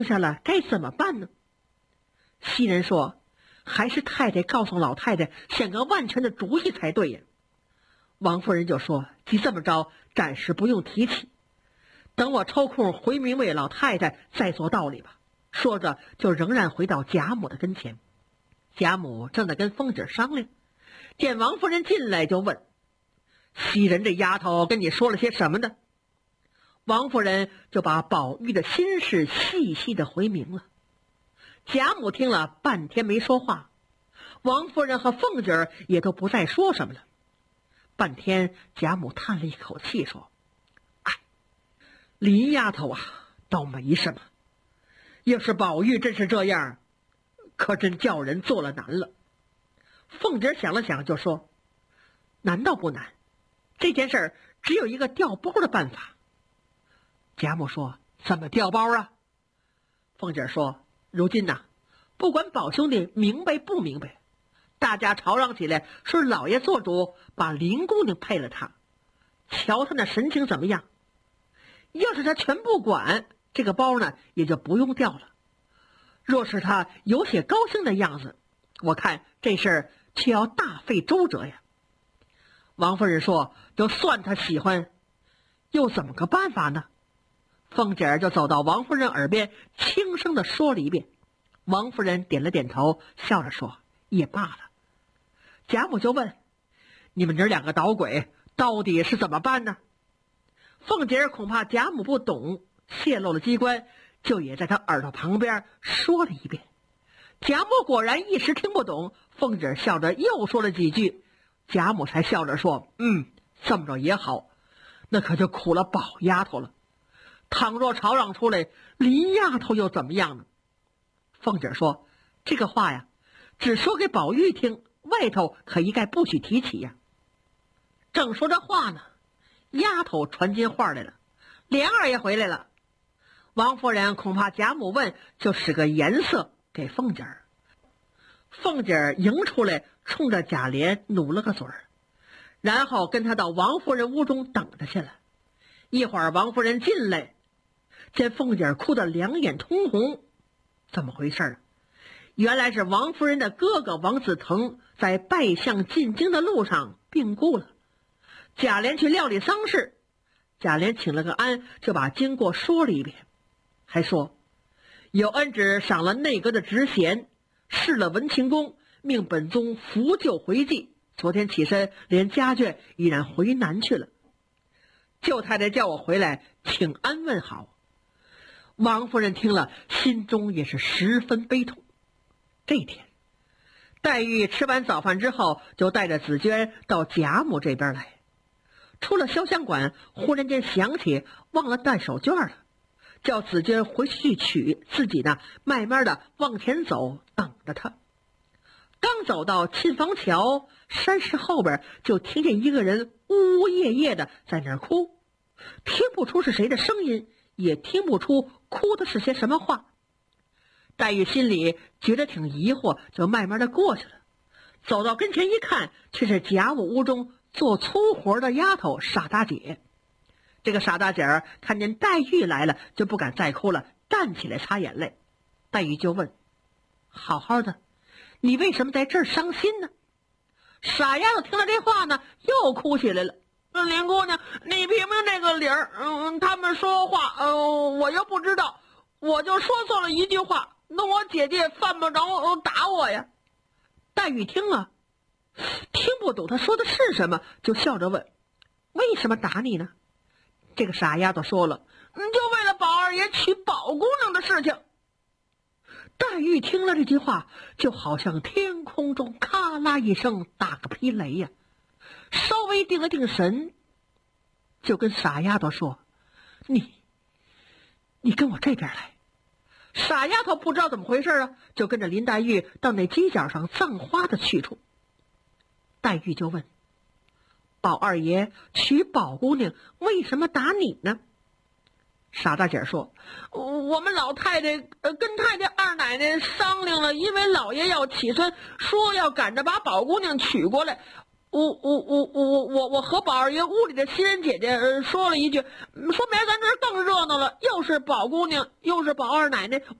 下了该怎么办呢？袭人说：“还是太太告诉老太太想个万全的主意才对呀。”王夫人就说：“既这么着，暂时不用提起，等我抽空回明为老太太再做道理吧。”说着就仍然回到贾母的跟前。贾母正在跟凤姐商量，见王夫人进来就问：“袭人这丫头跟你说了些什么呢？”王夫人就把宝玉的心事细细的回明了。贾母听了半天没说话，王夫人和凤姐也都不再说什么了。半天贾母叹了一口气说：“哎，林丫头啊，倒没什么，要是宝玉真是这样，可真叫人做了难了。”凤姐想了想就说：“难道不难？这件事只有一个调包的办法。”贾母说：“怎么调包啊？”凤姐说：“如今呐，不管宝兄弟明白不明白，大家吵嚷起来说老爷做主把林姑娘配了他，瞧他那神情怎么样？要是他全不管，这个包呢也就不用调了。若是他有些高兴的样子，我看这事儿却要大费周折呀。”王夫人说：“就算他喜欢，又怎么个办法呢？”凤姐就走到王夫人耳边轻声的说了一遍。王夫人点了点头，笑着说：“也罢了。”贾母就问：“你们这两个捣鬼到底是怎么办呢？”凤姐恐怕贾母不懂，泄露了机关，就也在她耳朵旁边说了一遍。贾母果然一时听不懂，凤姐笑着又说了几句，贾母才笑着说：“这么着也好，那可就苦了宝丫头了。倘若吵嚷出来，林丫头又怎么样呢？”凤姐说：“这个话呀，只说给宝玉听，外头可一概不许提起呀。”正说着话呢，丫头传进话来了：“莲儿也回来了。”王夫人恐怕贾母问，就使个颜色给凤姐儿。凤姐儿迎出来，冲着贾琏努了个嘴儿，然后跟他到王夫人屋中等着去了。一会儿王夫人进来，见凤姐儿哭得两眼通红，怎么回事啊？原来是王夫人的哥哥王子腾在拜相进京的路上病故了，贾琏去料理丧事，贾琏请了个安，就把经过说了一遍，还说有恩旨赏了内阁的职衔，试了文庆宫，命本宗扶柩回继，昨天起身连家眷已然回南去了。舅太太叫我回来请安问好。王夫人听了，心中也是十分悲痛。这天，黛玉吃完早饭之后，就带着紫鹃到贾母这边来。出了潇湘馆，忽然间想起忘了带手绢了，叫紫鹃回去取，自己呢慢慢的往前走，等着她。刚走到沁芳桥山石后边，就听见一个人呜呜咽咽的在那儿哭，听不出是谁的声音，也听不出哭的是些什么话。黛玉心里觉得挺疑惑，就慢慢的过去了。走到跟前一看，却是贾母屋中做粗活的丫头傻大姐。这个傻大姐儿看见黛玉来了，就不敢再哭了，站起来擦眼泪。黛玉就问：“好好的，你为什么在这儿伤心呢？”傻丫头听了这话呢，又哭起来了。林姑娘，你评评这个理儿。他们说话，我又不知道，我就说错了一句话，那我姐姐犯不着打我呀。黛玉听了，听不懂他说的是什么，就笑着问：“为什么打你呢？”这个傻丫头说了：“就为了宝二爷娶宝姑娘的事情。”黛玉听了这句话，就好像天空中咔啦一声打个霹雷呀，稍微定了定神，就跟傻丫头说：“你跟我这边来。”傻丫头不知道怎么回事啊，就跟着林黛玉到那犄角上葬花的去处。黛玉就问：“宝二爷娶宝姑娘，为什么打你呢？”傻大姐说：“我们老太太跟太太二奶奶商量了，因为老爷要起身，说要赶着把宝姑娘娶过来， 我和宝二爷屋里的袭人姐姐说了一句，说明儿咱这儿更热闹了，又是宝姑娘，又是宝二奶奶，